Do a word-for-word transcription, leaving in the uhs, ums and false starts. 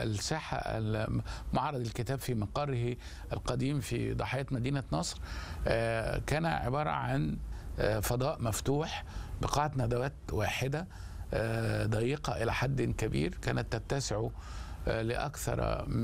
الساحة معرض الكتاب في مقره القديم في ضاحية مدينة نصر كان عبارة عن فضاء مفتوح بقاعة ندوات واحدة ضيقة إلى حد كبير، كانت تتسع لأكثر